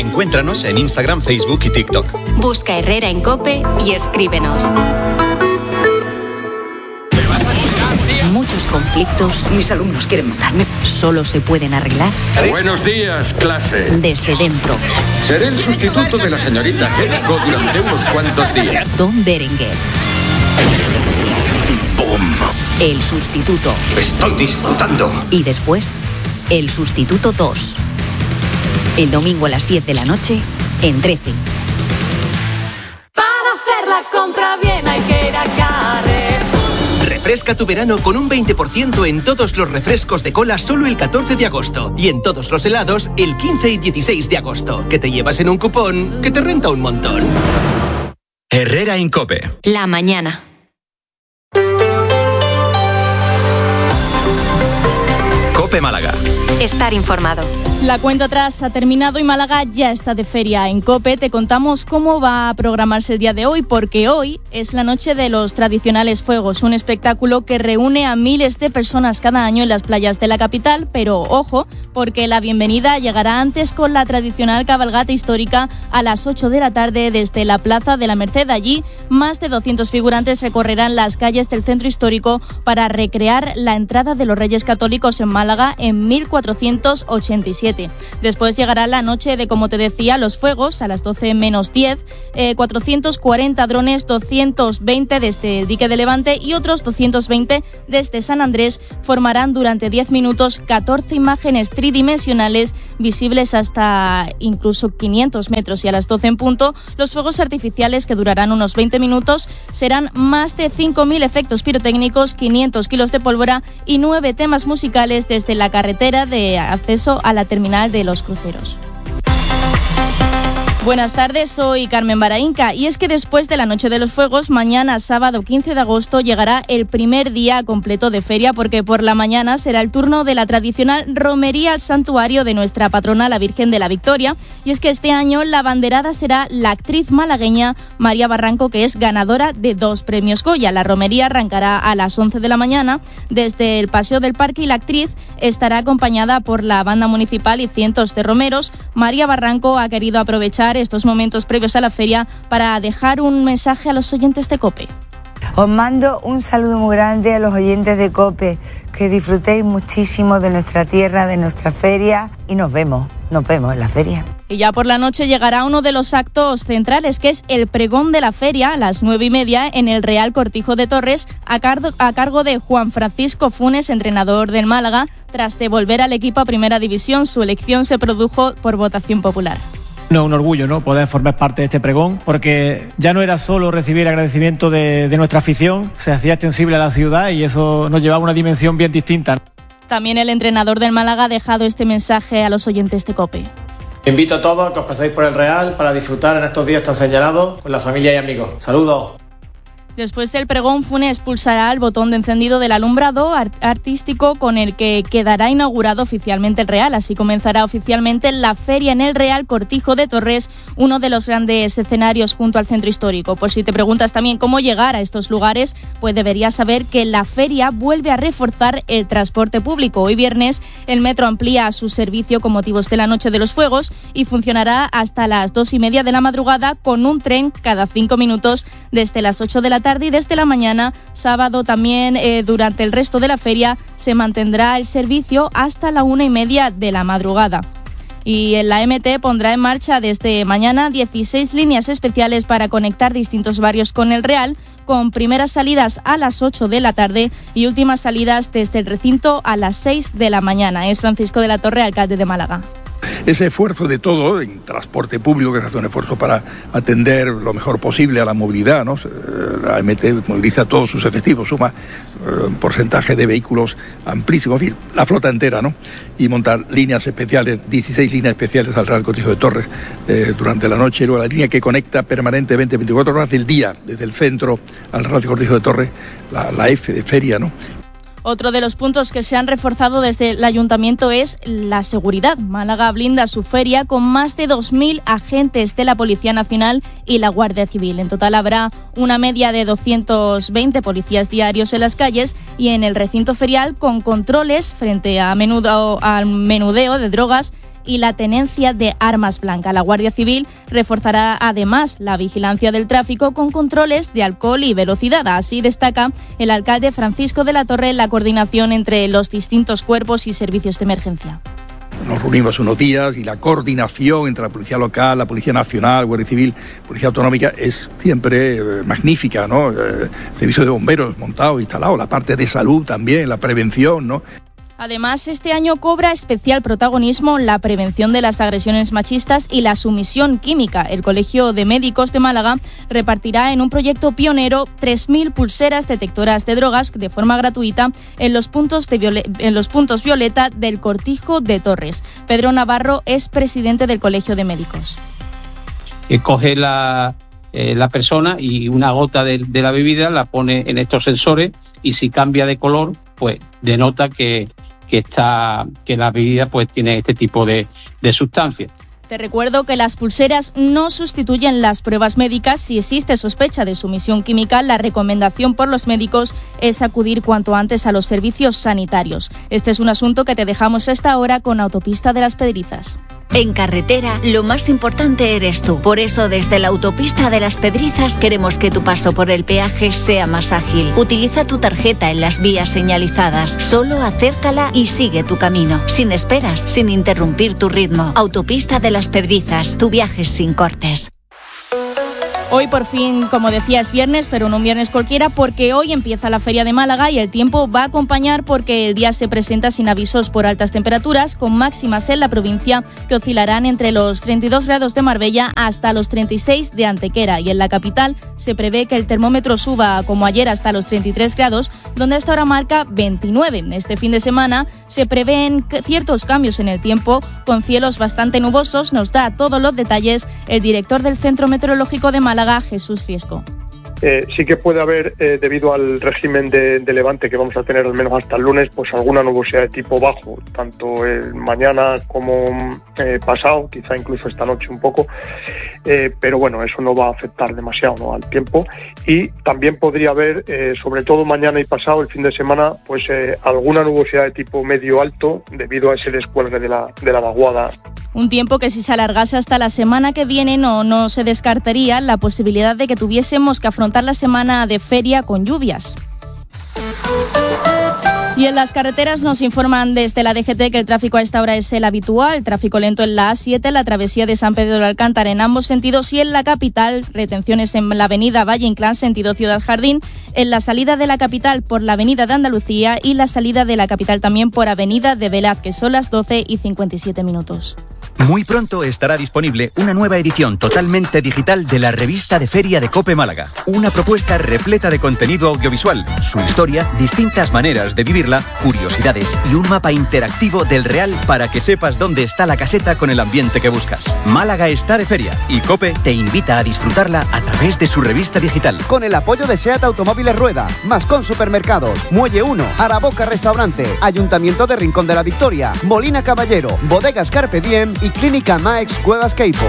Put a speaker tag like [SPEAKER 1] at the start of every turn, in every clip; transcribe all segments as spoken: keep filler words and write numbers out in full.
[SPEAKER 1] Encuéntranos en Instagram, Facebook y TikTok.
[SPEAKER 2] Busca Herrera en COPE y escríbenos.
[SPEAKER 3] Muchos conflictos, mis alumnos quieren matarme, solo se pueden arreglar.
[SPEAKER 4] Buenos días, clase.
[SPEAKER 3] Desde dentro.
[SPEAKER 4] Seré el sustituto de la señorita Hetzko durante unos cuantos días.
[SPEAKER 3] Don Berenguer.
[SPEAKER 4] ¡Bum!
[SPEAKER 3] El sustituto.
[SPEAKER 4] Estoy disfrutando.
[SPEAKER 3] Y después, el sustituto dos. El domingo a las diez de la noche, en trece.
[SPEAKER 5] Para hacer la compra bien hay que ir a Carrefour.
[SPEAKER 6] Refresca tu verano con un veinte por ciento en todos los refrescos de cola solo el catorce de agosto y en todos los helados el quince y dieciséis de agosto, que te llevas en un cupón que te renta un montón.
[SPEAKER 1] Herrera en COPE.
[SPEAKER 2] La mañana.
[SPEAKER 1] COPE Málaga.
[SPEAKER 2] Estar informado.
[SPEAKER 7] La cuenta atrás ha terminado y Málaga ya está de feria. En COPE te contamos cómo va a programarse el día de hoy, porque hoy es la noche de los tradicionales fuegos, un espectáculo que reúne a miles de personas cada año en las playas de la capital, pero ojo, porque la bienvenida llegará antes con la tradicional cabalgata histórica a las ocho de la tarde desde la Plaza de la Merced. Allí, más de doscientos figurantes recorrerán las calles del centro histórico para recrear la entrada de los Reyes Católicos en Málaga en mil cuatrocientos ochenta y siete. Después llegará la noche de, como te decía, los fuegos a las doce menos diez, eh, cuatrocientos cuarenta drones, doscientos veinte desde el Dique de Levante y otros doscientos veinte desde San Andrés formarán durante diez minutos catorce imágenes tridimensionales visibles hasta incluso quinientos metros, y a las doce en punto los fuegos artificiales, que durarán unos veinte minutos, serán más de cinco mil efectos pirotécnicos, quinientos kilos de pólvora y nueve temas musicales desde la carretera de acceso a la terminal de los cruceros. Buenas tardes, soy Carmen Baraínca y es que después de la Noche de los Fuegos, mañana sábado quince de agosto llegará el primer día completo de feria, porque por la mañana será el turno de la tradicional romería al santuario de nuestra patrona, la Virgen de la Victoria, y es que este año la banderada será la actriz malagueña María Barranco, que es ganadora de dos premios Goya. La romería arrancará a las once de la mañana desde el Paseo del Parque y la actriz estará acompañada por la banda municipal y cientos de romeros. María Barranco ha querido aprovechar estos momentos previos a la feria para dejar un mensaje a los oyentes de COPE.
[SPEAKER 8] Os mando un saludo muy grande a los oyentes de COPE, que disfrutéis muchísimo de nuestra tierra, de nuestra feria, y nos vemos, nos vemos en la feria.
[SPEAKER 7] Y ya por la noche llegará uno de los actos centrales, que es el pregón de la feria a las nueve y media en el Real Cortijo de Torres, a, cargo, a cargo de Juan Francisco Funes, entrenador del Málaga. Tras devolver al equipo a Primera División, su elección se produjo por votación popular.
[SPEAKER 9] No, un orgullo, ¿no?, poder formar parte de este pregón, porque ya no era solo recibir el agradecimiento de, de nuestra afición, se hacía extensible a la ciudad y eso nos llevaba a una dimensión bien distinta.
[SPEAKER 7] También el entrenador del Málaga ha dejado este mensaje a los oyentes de COPE.
[SPEAKER 9] Invito a todos a que os paséis por el Real para disfrutar en estos días tan señalados con la familia y amigos. ¡Saludos!
[SPEAKER 7] Después del pregón, Funes pulsará el botón de encendido del alumbrado art- artístico con el que quedará inaugurado oficialmente el Real. Así comenzará oficialmente la feria en el Real Cortijo de Torres, uno de los grandes escenarios junto al centro histórico. Por si te preguntas también cómo llegar a estos lugares, pues deberías saber que la feria vuelve a reforzar el transporte público. Hoy viernes el metro amplía su servicio con motivos de la Noche de los Fuegos y funcionará hasta las dos y media de la madrugada con un tren cada cinco minutos desde las ocho de la tarde y desde la mañana. Sábado también eh, durante el resto de la feria se mantendrá el servicio hasta la una y media de la madrugada. Y en la M T pondrá en marcha desde mañana dieciséis líneas especiales para conectar distintos barrios con el Real, con primeras salidas a las ocho de la tarde y últimas salidas desde el recinto a las seis de la mañana. Es Francisco de la Torre, alcalde de Málaga.
[SPEAKER 10] Ese esfuerzo de todo en transporte público, que se hace un esfuerzo para atender lo mejor posible a la movilidad, ¿no? La M T moviliza todos sus efectivos, suma eh, un porcentaje de vehículos amplísimo, en fin, la flota entera, ¿no? Y montar líneas especiales, dieciséis líneas especiales al Real Cortijo de Torres eh, durante la noche, y luego la línea que conecta permanentemente veinticuatro horas del día, desde el centro al Real Cortijo de Torres, la, la F de feria, ¿no?
[SPEAKER 7] Otro de los puntos que se han reforzado desde el ayuntamiento es la seguridad. Málaga blinda su feria con más de dos mil agentes de la Policía Nacional y la Guardia Civil. En total habrá una media de doscientos veinte policías diarios en las calles y en el recinto ferial, con controles frente a menudo, al menudeo de drogas y la tenencia de armas blancas. La Guardia Civil reforzará además la vigilancia del tráfico con controles de alcohol y velocidad. Así destaca el alcalde Francisco de la Torre la coordinación entre los distintos cuerpos y servicios de emergencia.
[SPEAKER 10] Nos reunimos unos días y la coordinación entre la Policía Local, la Policía Nacional, Guardia Civil, Policía Autonómica es siempre eh, magnífica, ¿no? Eh, servicio de bomberos montado, instalado, la parte de salud también, la prevención, ¿no?
[SPEAKER 7] Además, este año cobra especial protagonismo la prevención de las agresiones machistas y la sumisión química. El Colegio de Médicos de Málaga repartirá en un proyecto pionero tres mil pulseras detectoras de drogas de forma gratuita en los puntos, de viole- en los puntos violeta del Cortijo de Torres. Pedro Navarro es presidente del Colegio de Médicos.
[SPEAKER 11] Eh, coge la, eh, la persona y una gota de, de la bebida la pone en estos sensores y si cambia de color, pues denota que que está que la bebida pues tiene este tipo de, de sustancias.
[SPEAKER 7] Te recuerdo que las pulseras no sustituyen las pruebas médicas. Si existe sospecha de sumisión química, la recomendación por los médicos es acudir cuanto antes a los servicios sanitarios. Este es un asunto que te dejamos a esta hora con Autopista de las Pedrizas.
[SPEAKER 3] En carretera, lo más importante eres tú. Por eso, desde la Autopista de las Pedrizas queremos que tu paso por el peaje sea más ágil. Utiliza tu tarjeta en las vías señalizadas. Solo acércala y sigue tu camino. Sin esperas, sin interrumpir tu ritmo. Autopista de las Pedrizas, tu viaje sin cortes.
[SPEAKER 7] Hoy por fin, como decía, es viernes, pero no un viernes cualquiera, porque hoy empieza la Feria de Málaga y el tiempo va a acompañar porque el día se presenta sin avisos por altas temperaturas, con máximas en la provincia que oscilarán entre los treinta y dos grados de Marbella hasta los treinta y seis de Antequera. Y en la capital se prevé que el termómetro suba, como ayer, hasta los treinta y tres grados, donde hasta ahora marca veintinueve. Este fin de semana se prevén ciertos cambios en el tiempo, con cielos bastante nubosos. Nos da todos los detalles el director del Centro Meteorológico de Málaga, Jesús Riesco.
[SPEAKER 12] Eh, sí que puede haber, eh, debido al régimen de, de levante que vamos a tener al menos hasta el lunes, pues alguna nubosidad de tipo bajo, tanto el mañana como eh, pasado, quizá incluso esta noche un poco, eh, pero bueno, eso no va a afectar demasiado, ¿no?, al tiempo. Y también podría haber, eh, sobre todo mañana y pasado, el fin de semana, pues eh, alguna nubosidad de tipo medio alto debido a ese descuelgue de la, de la vaguada.
[SPEAKER 7] Un tiempo que si se alargase hasta la semana que viene no, no se descartaría la posibilidad de que tuviésemos que afrontar la semana de feria con lluvias. Y en las carreteras nos informan desde la D G T que el tráfico a esta hora es el habitual. Tráfico lento en la A siete, la travesía de San Pedro de Alcántara en ambos sentidos, y en la capital retenciones en la avenida Valle Inclán sentido Ciudad Jardín, en la salida de la capital por la avenida de Andalucía y la salida de la capital también por avenida de Velázquez. Son las doce y cincuenta y siete minutos.
[SPEAKER 1] Muy pronto estará disponible una nueva edición totalmente digital de la revista de feria de COPE Málaga. Una propuesta repleta de contenido audiovisual, su historia, distintas maneras de vivirla, curiosidades y un mapa interactivo del Real para que sepas dónde está la caseta con el ambiente que buscas. Málaga está de feria y COPE te invita a disfrutarla a través de su revista digital.
[SPEAKER 13] Con el apoyo de SEAT Automóviles Rueda, Mascón Supermercados, Muelle uno, Araboca Restaurante, Ayuntamiento de Rincón de la Victoria, Molina Caballero, Bodegas Carpe Diem y Clínica Maex Cuevas Queipo.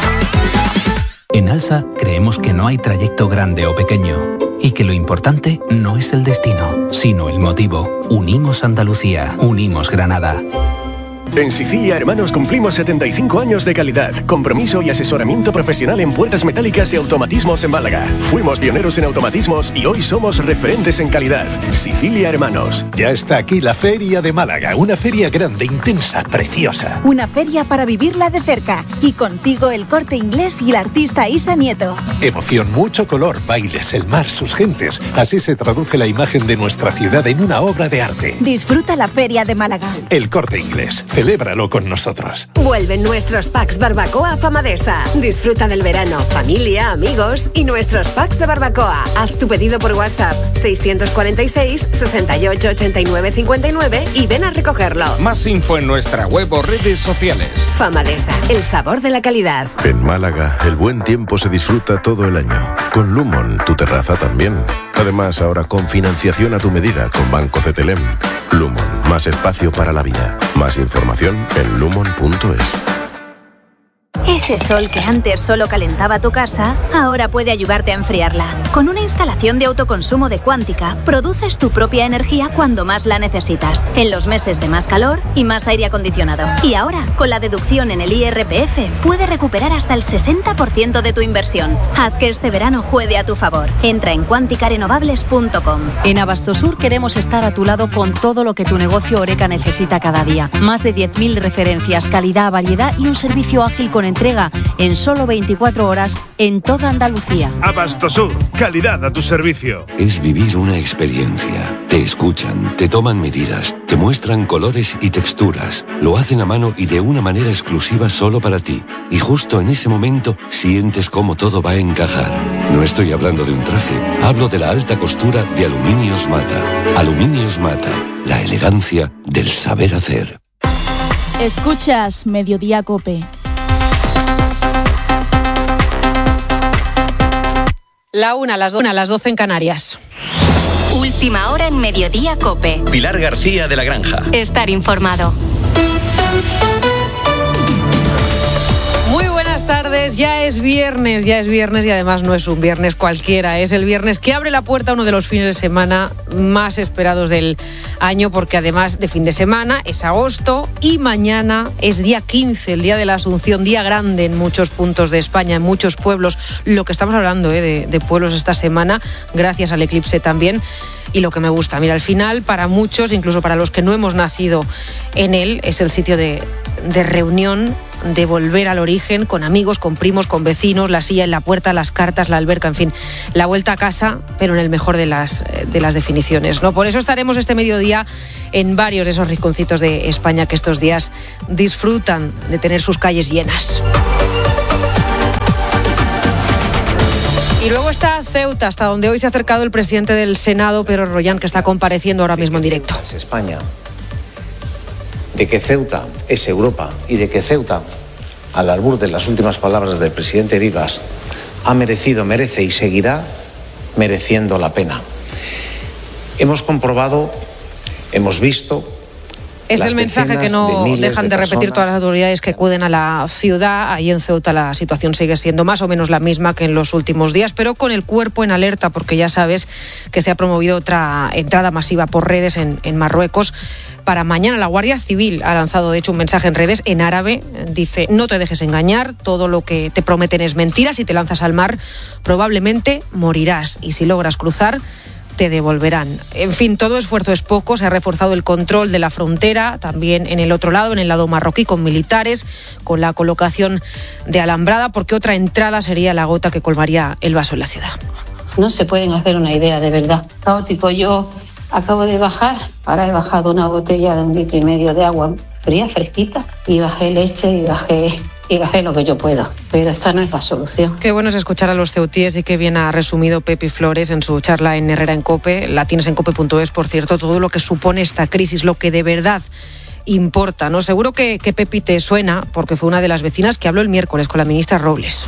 [SPEAKER 14] En Alsa creemos que no hay trayecto grande o pequeño y que lo importante no es el destino, sino el motivo. Unimos Andalucía, unimos Granada.
[SPEAKER 15] En Sicilia Hermanos cumplimos setenta y cinco años de calidad, compromiso y asesoramiento profesional en puertas metálicas y automatismos en Málaga. Fuimos pioneros en automatismos y hoy somos referentes en calidad. Sicilia Hermanos.
[SPEAKER 16] Ya está aquí la Feria de Málaga, una feria grande, intensa, preciosa.
[SPEAKER 17] Una feria para vivirla de cerca y contigo El Corte Inglés y el artista Isa Nieto.
[SPEAKER 16] Emoción, mucho color, bailes, el mar, sus gentes. Así se traduce la imagen de nuestra ciudad en una obra de arte.
[SPEAKER 17] Disfruta la Feria de Málaga.
[SPEAKER 16] El Corte Inglés. Celébralo con nosotros.
[SPEAKER 18] Vuelven nuestros packs barbacoa Famadesa. Disfruta del verano, familia, amigos y nuestros packs de barbacoa. Haz tu pedido por WhatsApp seiscientos cuarenta y seis, sesenta y ocho, ochenta y nueve, cincuenta y nueve y ven a recogerlo.
[SPEAKER 4] Más info en nuestra web o redes sociales.
[SPEAKER 18] Famadesa, el sabor de la calidad.
[SPEAKER 19] En Málaga, el buen tiempo se disfruta todo el año. Con Lumon, tu terraza también. Además, ahora con financiación a tu medida con Banco Cetelem. Lumon, más espacio para la vida. Más información en lumon punto es.
[SPEAKER 17] Ese sol que antes solo calentaba tu casa, ahora puede ayudarte a enfriarla. Con una instalación de autoconsumo de Quántica, produces tu propia energía cuando más la necesitas, en los meses de más calor y más aire acondicionado. Y ahora, con la deducción en el I R P F, puedes recuperar hasta el sesenta por ciento de tu inversión. Haz que este verano juegue a tu favor. Entra en cuántica renovables punto com.
[SPEAKER 20] En Abastosur queremos estar a tu lado con todo lo que tu negocio Horeca necesita cada día. Más de diez mil referencias, calidad, variedad y un servicio ágil con entrega en solo veinticuatro horas en toda Andalucía.
[SPEAKER 21] Abastosur, calidad a tu servicio.
[SPEAKER 22] Es vivir una experiencia. Te escuchan, te toman medidas, te muestran colores y texturas. Lo hacen a mano y de una manera exclusiva solo para ti. Y justo en ese momento sientes cómo todo va a encajar. No estoy hablando de un traje, hablo de la alta costura de Aluminios Mata. Aluminios Mata, la elegancia del saber hacer.
[SPEAKER 7] Escuchas Mediodía Cope.
[SPEAKER 23] La una, las dos, a las doce en Canarias.
[SPEAKER 2] Última hora en Mediodía Cope.
[SPEAKER 1] Pilar García de la Granja.
[SPEAKER 2] Estar informado.
[SPEAKER 23] Muy buenas tardes, ya es viernes, ya es viernes y además no es un viernes cualquiera, es el viernes que abre la puerta a uno de los fines de semana más esperados del año, porque además de fin de semana es agosto y mañana es día quince, el día de la Asunción, día grande en muchos puntos de España, en muchos pueblos, lo que estamos hablando eh, de, de pueblos esta semana, gracias al eclipse también. Y lo que me gusta, mira, al final para muchos, incluso para los que no hemos nacido en él, es el sitio de, de reunión, de volver al origen, con amigos, con primos, con vecinos, la silla en la puerta, las cartas, la alberca, en fin, la vuelta a casa, pero en el mejor de las, de las definiciones, ¿no? Por eso estaremos este mediodía en varios de esos rinconcitos de España que estos días disfrutan de tener sus calles llenas. Y luego está Ceuta, hasta donde hoy se ha acercado el presidente del Senado, Pedro Rollán, que está compareciendo ahora mismo en directo.
[SPEAKER 24] Es España, de que Ceuta es Europa y de que Ceuta, al albur de las últimas palabras del presidente Rivas, ha merecido, merece y seguirá mereciendo la pena. Hemos comprobado, hemos visto...
[SPEAKER 23] Es el mensaje que no dejan de repetir todas las autoridades que acuden a la ciudad. Ahí en Ceuta la situación sigue siendo más o menos la misma que en los últimos días, pero con el cuerpo en alerta, porque ya sabes que se ha promovido otra entrada masiva por redes en, en Marruecos. Para mañana la Guardia Civil ha lanzado de hecho un mensaje en redes en árabe. Dice: no te dejes engañar, todo lo que te prometen es mentira. Si te lanzas al mar probablemente morirás y si logras cruzar te devolverán. En fin, todo esfuerzo es poco. Se ha reforzado el control de la frontera, también en el otro lado, en el lado marroquí, con militares, con la colocación de alambrada, porque otra entrada sería la gota que colmaría el vaso en la ciudad.
[SPEAKER 25] No se pueden hacer una idea, de verdad. Caótico. Yo acabo de bajar, ahora he bajado una botella de un litro y medio de agua fría, fresquita, y bajé leche y bajé... y bajé lo que yo pueda, pero esta no es la solución.
[SPEAKER 23] Qué bueno es escuchar a los ceutíes y qué bien ha resumido Pepi Flores en su charla en Herrera en COPE. La tienes en cope punto es, por cierto, todo lo que supone esta crisis, lo que de verdad importa, ¿no? Seguro que, que Pepi te suena, porque fue una de las vecinas que habló el miércoles con la ministra Robles.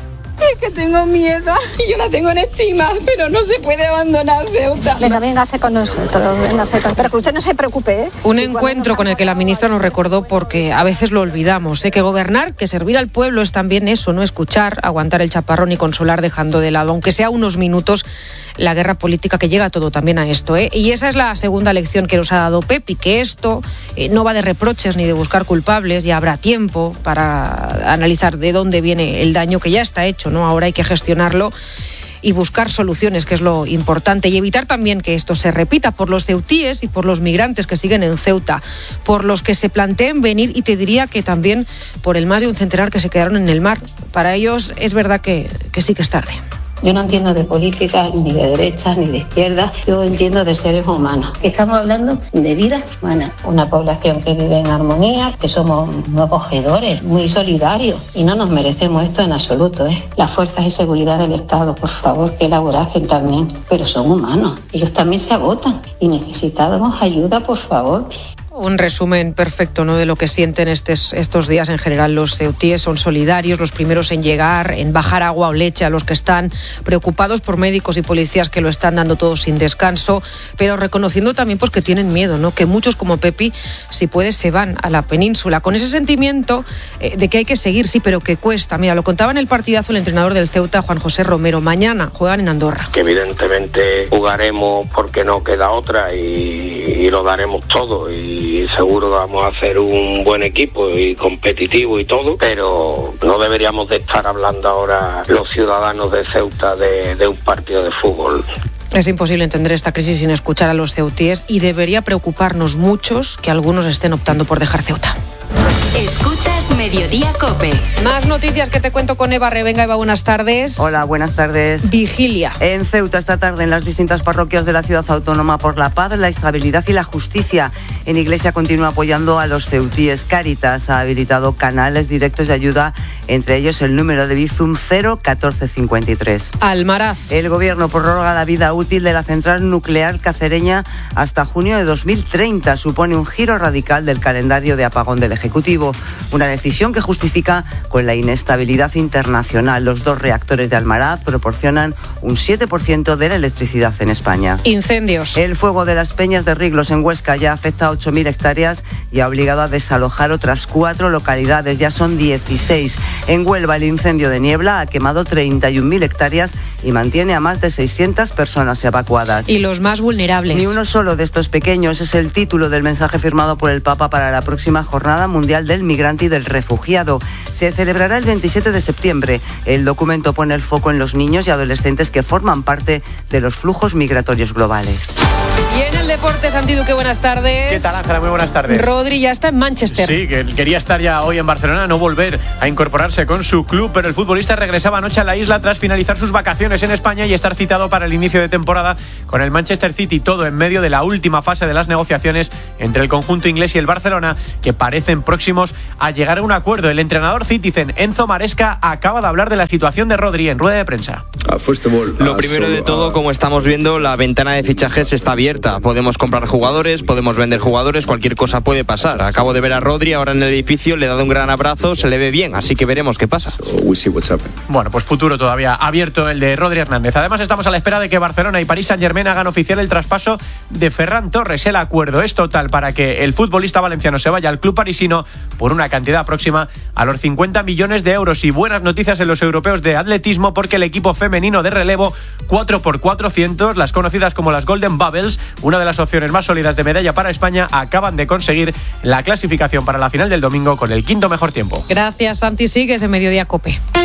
[SPEAKER 26] Es que tengo miedo y yo la tengo en estima, pero no se puede abandonar Ceuta.
[SPEAKER 25] Venga, véngase con nosotros, véngase con... Pero que usted no se preocupe, ¿eh?
[SPEAKER 23] Un encuentro con el que la ministra nos recordó, porque a veces lo olvidamos, ¿eh? Que gobernar, que servir al pueblo es también eso, no escuchar, aguantar el chaparrón y consolar dejando de lado, aunque sea unos minutos, la guerra política, que llega todo también a esto, ¿eh? Y esa es la segunda lección que nos ha dado Pepi, que esto eh, no va de reproches ni de buscar culpables, ya habrá tiempo para analizar de dónde viene el daño que ya está hecho, ¿no? Ahora hay que gestionarlo y buscar soluciones, que es lo importante, y evitar también que esto se repita por los ceutíes y por los migrantes que siguen en Ceuta, por los que se planteen venir, y te diría que también por el más de un centenar que se quedaron en el mar. Para ellos es verdad que, que sí que es tarde.
[SPEAKER 25] Yo no entiendo de política, ni de derecha, ni de izquierda. Yo entiendo de seres humanos. Estamos hablando de vidas humanas. Una población que vive en armonía, que somos muy acogedores, muy solidarios. Y no nos merecemos esto en absoluto, ¿eh? Las fuerzas de seguridad del Estado, por favor, que elaborasen también. Pero son humanos. Ellos también se agotan. Y necesitábamos ayuda, por favor.
[SPEAKER 23] un resumen perfecto, ¿no?, de lo que sienten estes, estos días en general los ceutíes. Son solidarios, los primeros en llegar, en bajar agua o leche a los que están preocupados, por médicos y policías que lo están dando todo sin descanso, pero reconociendo también pues que tienen miedo, ¿no?, que muchos como Pepi, si puede, se van a la península con ese sentimiento eh, de que hay que seguir, sí, pero que cuesta. Mira, lo contaba en el partidazo el entrenador del Ceuta, Juan José Romero. Mañana juegan en Andorra.
[SPEAKER 5] Que evidentemente jugaremos porque no queda otra y, y lo daremos todo, y seguro que vamos a hacer un buen equipo y competitivo y todo, pero no deberíamos de estar hablando ahora los ciudadanos de Ceuta de, de un partido de fútbol.
[SPEAKER 23] Es imposible entender esta crisis sin escuchar a los ceutíes, y debería preocuparnos muchos que algunos estén optando por dejar Ceuta.
[SPEAKER 2] Escuchas Mediodía COPE.
[SPEAKER 23] Más noticias que te cuento con Eva Revenga. Eva, buenas tardes.
[SPEAKER 6] Hola, buenas tardes.
[SPEAKER 23] Vigilia.
[SPEAKER 6] En Ceuta esta tarde, en las distintas parroquias de la ciudad autónoma, por la paz, la estabilidad y la justicia. En Iglesia continúa apoyando a los ceutíes. Cáritas ha habilitado canales directos de ayuda, entre ellos el número de Bizum cero uno cuatro cinco tres.
[SPEAKER 23] Almaraz.
[SPEAKER 6] El gobierno prorroga la vida útil de la central nuclear cacereña hasta junio de dos mil treinta. Supone un giro radical del calendario de apagón del Ejecutivo. Una decisión que justifica con la inestabilidad internacional. Los dos reactores de Almaraz proporcionan un siete por ciento de la electricidad en España.
[SPEAKER 23] Incendios.
[SPEAKER 6] El fuego de las Peñas de Riglos en Huesca ya afecta a ocho mil hectáreas y ha obligado a desalojar otras cuatro localidades. Ya son dieciséis. En Huelva, el incendio de Niebla ha quemado treinta y un mil hectáreas y mantiene a más de seiscientas personas evacuadas.
[SPEAKER 23] Y los más vulnerables.
[SPEAKER 6] Ni uno solo de estos pequeños. Es el título del mensaje firmado por el Papa para la próxima Jornada Mundial del Migrante y del Refugiado. Se celebrará el veintisiete de septiembre. El documento pone el foco en los niños y adolescentes que forman parte de los flujos migratorios globales.
[SPEAKER 23] Y en el deporte, Santi Duque, buenas tardes.
[SPEAKER 8] ¿Qué tal, Ángela? Muy buenas tardes.
[SPEAKER 23] Rodri ya está en Manchester.
[SPEAKER 8] Sí, que quería estar ya hoy en Barcelona, no volver a incorporarse con su club, pero el futbolista regresaba anoche a la isla tras finalizar sus vacaciones en España y estar citado para el inicio de temporada con el Manchester City, todo en medio de la última fase de las negociaciones entre el conjunto inglés y el Barcelona, que parecen próximos a llegar a un acuerdo. El entrenador Citizen, Enzo Maresca, acaba de hablar de la situación de Rodri en rueda de prensa.
[SPEAKER 9] Lo primero de todo, como estamos viendo, la ventana de fichajes está abierta. Podemos comprar jugadores, podemos vender jugadores, cualquier cosa puede pasar. Acabo de ver a Rodri ahora en el edificio, le he dado un gran abrazo, se le ve bien, así que veremos qué pasa.
[SPEAKER 8] Bueno, pues futuro todavía abierto el de Rodri Hernández. Además, estamos a la espera de que Barcelona y Paris Saint-Germain hagan oficial el traspaso de Ferran Torres. El acuerdo es total para que el futbolista valenciano se vaya al club parisino por una cantidad próxima a los cincuenta millones de euros. Y buenas noticias en los europeos de atletismo, porque el equipo femenino de relevo cuatro por cuatrocientos, las conocidas como las Golden Bubbles, una de las opciones más sólidas de medalla para España, acaban de conseguir la clasificación para la final del domingo con el quinto mejor tiempo.
[SPEAKER 23] Gracias, Santi. Sigues en Mediodía COPE.